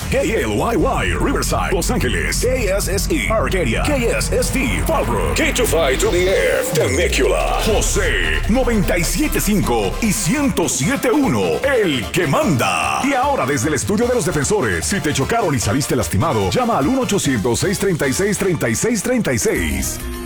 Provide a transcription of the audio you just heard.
KLYY, Riverside, Los Ángeles. KSSE, Arcadia. KSST, Fallbrook. K252DF, Temecula. José, 97.5 y 107.1, el que manda. Y ahora desde el estudio de los defensores, si te chocaron y saliste lastimado, llama al 1-800-636-3636.